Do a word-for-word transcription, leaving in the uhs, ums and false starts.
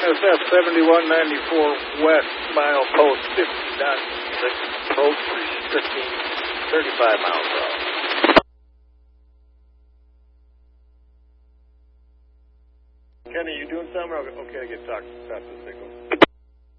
S F seventy-one ninety-four west, mile post fifty dot six, approach restricting thirty-five miles per hour. Kenny, you doing something? Okay, I get talk past the signal.